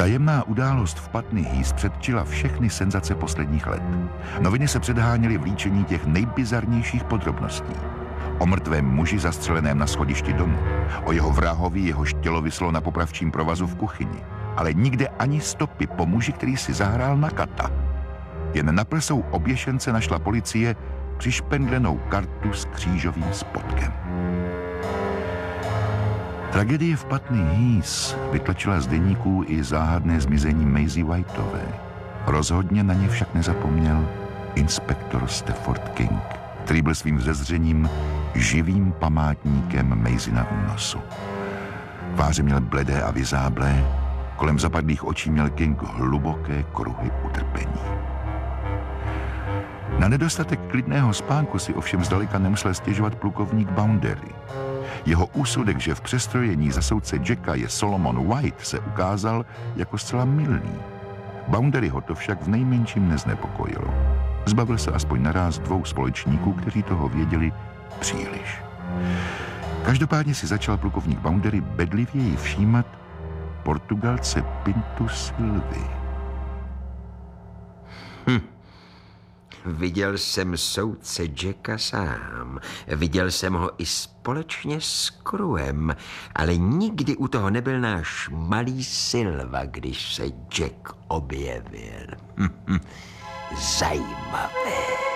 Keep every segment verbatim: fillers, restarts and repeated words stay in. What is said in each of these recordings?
Tajemná událost v Putney Heath předčila všechny senzace posledních let. Noviny se předháněly v líčení těch nejbizarnějších podrobností. O mrtvém muži zastřeleném na schodišti domu, o jeho vrahovi, jehož tělo vislo na popravčím provazu v kuchyni, ale nikde ani stopy po muži, který si zahrál na kata. Jen na prsou oběšence našla policie přišpendlenou kartu s křížovým spodkem. Tragédie v Putney Heath vytlačila z deníků i záhadné zmizení Maisie Whiteové. Rozhodně na ně však nezapomněl inspektor Stafford King, který byl svým vzezřením živým památníkem Maisie na únosu. Tváře měl bledé a vyzáblé, kolem zapadlých očí měl King hluboké kruhy utrpení. Na nedostatek klidného spánku si ovšem zdaleka nemusel stěžovat plukovník Boundary. Jeho úsudek, že v přestrojení za soudce Jacka je Solomon White, se ukázal jako zcela mylný. Boundary ho to však v nejmenším neznepokojilo. Zbavil se aspoň naráz dvou společníků, kteří toho věděli příliš. Každopádně si začal plukovník Boundary bedlivěji všímat Portugalce Pintu Silvy. Hm. Viděl jsem soudce Jacka sám. Viděl jsem ho i společně s Crewem, ale nikdy u toho nebyl náš malý Silva, když se Jack objevil. Hm, hm. Zajímavé.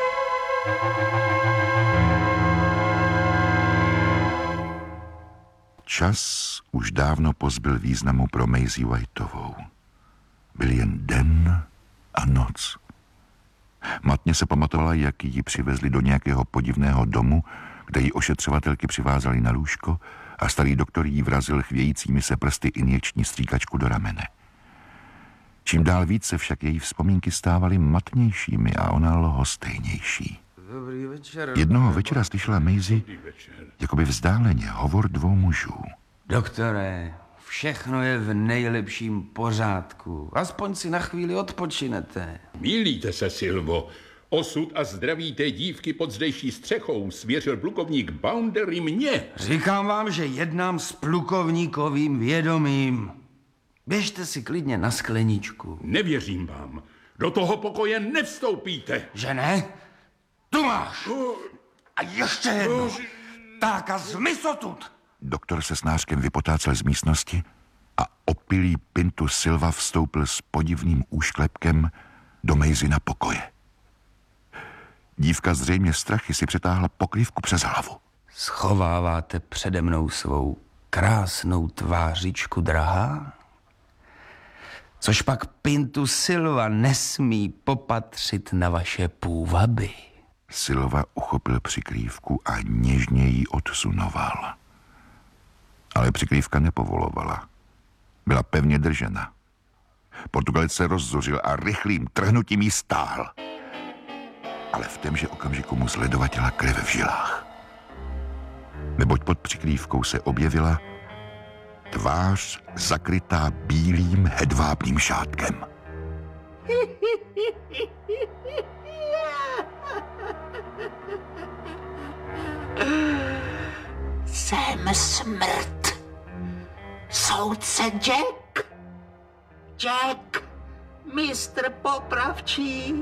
Čas už dávno pozbyl významu pro Maisie Whiteovou. Byl jen den a noc. Matně se pamatovala, jak ji přivezli do nějakého podivného domu, kde ji ošetřovatelky přivázali na lůžko a starý doktor jí vrazil chvějícími se prsty injekční stříkačku do ramene. Čím dál víc se však její vzpomínky stávaly matnějšími a ona lhostejnější. Dobrý večer. Jednoho večera slyšela Maisie jakoby vzdáleně hovor dvou mužů. Doktore, všechno je v nejlepším pořádku. Aspoň si na chvíli odpočinete. Mýlíte se, Silvo. Osud a zdraví té dívky pod zdejší střechou svěřil plukovník Boundary mně. Říkám vám, že jednám s plukovníkovým vědomím. Běžte si klidně na skleničku. Nevěřím vám. Do toho pokoje nevstoupíte. Že ne? Tu máš. A ještě jedno. Tak a zmiz odtud. Doktor se snářkem vypotácel z místnosti a opilý Pintu Silva vstoupil s podivným úšklepkem do Maisie na pokoje. Dívka zřejmě strachy si přetáhla pokrývku přes hlavu. Schováváte přede mnou svou krásnou tvářičku, drahá? Což pak Pintu Silva nesmí popatřit na vaše půvaby. Silva uchopil přikrývku a něžně ji odsunoval. Ale přikrývka nepovolovala. Byla pevně držena. Portugalec se rozzuřil a rychlým trhnutím jí stáhl. Ale v témže okamžiku mu zledovatěla krev v žilách. Neboť pod přikrývkou se objevila tvář zakrytá bílým hedvábným šátkem. Jsem smrt. Soudce Jack. Jack, mistr popravčí.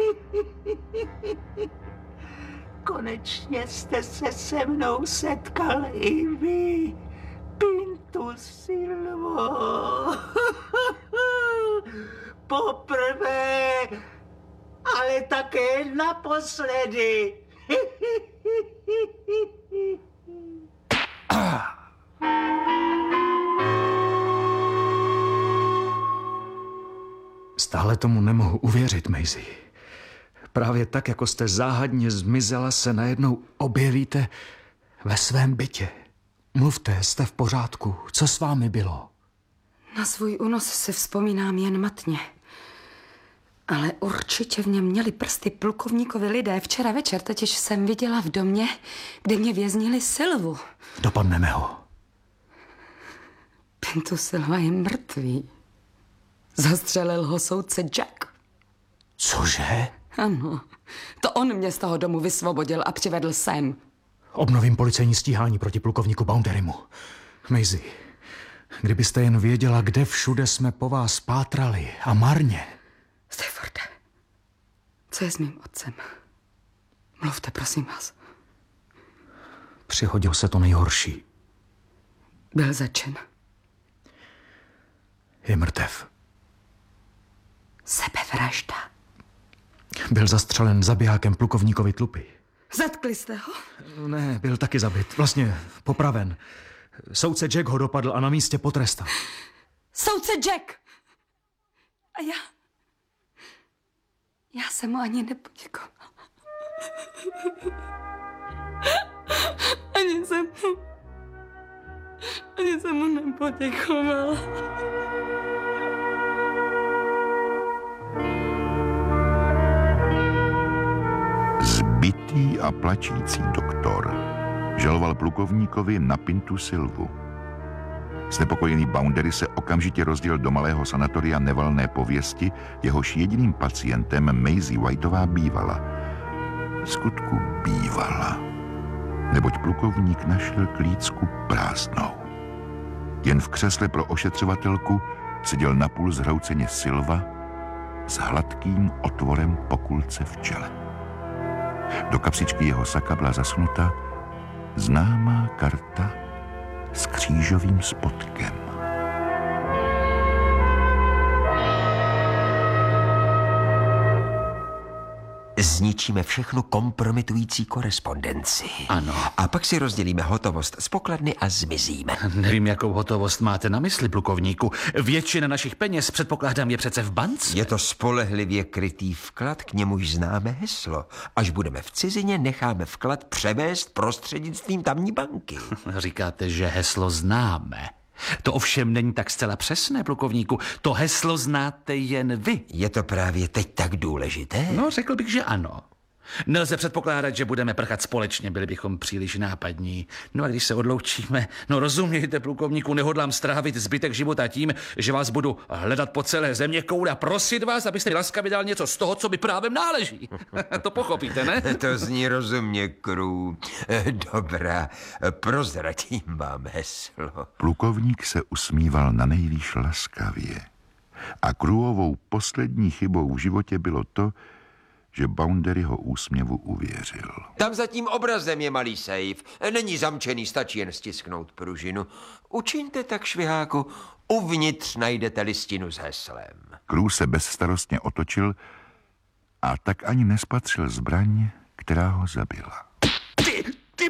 Konečně jste se se mnou setkal i vy, Pintu Silvo. Poprvé, ale také naposledy. Stále tomu nemohu uvěřit, Maisie. Právě tak, jako jste záhadně zmizela, se najednou objevíte ve svém bytě. Mluvte, jste v pořádku. Co s vámi bylo? Na svůj únos si vzpomínám jen matně. Ale určitě v něm měli prsty plukovníkovi lidé. Včera večer totiž jsem viděla v domě, kde mě věznili Silvu. Dopadneme ho. Pintu Silva je mrtvý. Zastřelil ho soudce Jack. Cože? Ano, to on mě z toho domu vysvobodil a přivedl sem. Obnovím policejní stíhání proti plukovníku Boundarymu. Maisie, Kdybyste jen věděla, kde všude jsme po vás pátrali a marně. Stafforde, co je s mým otcem? Mluvte, prosím vás. Přihodil se to nejhorší. Byl zatčen. Je mrtev. Sebevražda. Byl zastřelen zabijákem plukovníkovi Tlupy. Zatkli jste ho? Ne, byl taky zabit. Vlastně popraven. Soudce Jack ho dopadl a na místě potrestal. Soudce Jack! A já... Já jsem mu ani nepoděkovala. Ani jsem mu... Ani jsem mu nepoděkovala. Zbitý a plačící doktor žaloval plukovníkovi na Pintu Silvu. Znepokojený Boundery se okamžitě rozdělil do malého sanatoria Nevalné pověsti, jehož jediným pacientem Maisie Whiteová bývala. V skutku bývala, neboť plukovník našel klícku prázdnou. Jen v křesle pro ošetřovatelku seděl napůl zhrouceně Silva s hladkým otvorem po kulce v čele. Do kapsičky jeho saka byla zasunuta známá karta s křížovým spodkem. Zničíme všechnu kompromitující korespondenci. Ano. A pak si rozdělíme hotovost z pokladny a zmizíme. Nevím, jakou hotovost máte na mysli, plukovníku. Většina našich peněz, předpokládám, je přece v bance. Je to spolehlivě krytý vklad, k němuž známe heslo. Až budeme v cizině, necháme vklad převést prostřednictvím tamní banky. Říkáte, že heslo známe. To ovšem není tak zcela přesné, plukovníku. To heslo znáte jen vy. Je to právě teď tak důležité? No, řekl bych, že ano. Nelze předpokládat, že budeme prchat společně, byli bychom příliš nápadní. No a když se odloučíme, no rozumějte, plukovníku, nehodlám strávit zbytek života tím, že vás budu hledat po celé země kouli a prosit vás, abyste mi laskavě dal něco z toho, co mi právem náleží. To pochopíte, ne? To zní rozumně, Krů. Dobrá, prozratím vám heslo. Plukovník se usmíval na nejvýš laskavě. A Crewovou poslední chybou v životě bylo to, že Bounderyho úsměvu uvěřil. Tam za tím obrazem je malý sejf. Není zamčený, stačí jen stisknout pružinu. Učiňte tak, šviháku. Uvnitř najdete listinu s heslem. Crew se bezstarostně otočil a tak ani nespatřil zbraň, která ho zabila. Ty, ty...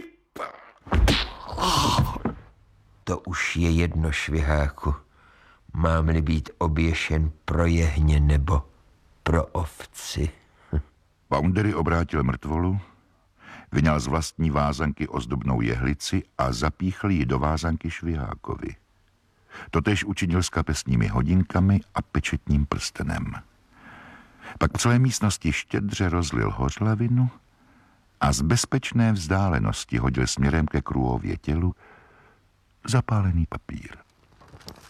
To už je jedno, šviháku. Mám-li být oběšen pro jehně nebo pro ovci. Boundery obrátil mrtvolu, vyňal z vlastní vázanky ozdobnou jehlici a zapíchl ji do vázanky švihákovi. Totéž učinil s kapesními hodinkami a pečetním prstenem. Pak v celé místnosti štědře rozlil hořlavinu a z bezpečné vzdálenosti hodil směrem ke Crewově tělu zapálený papír.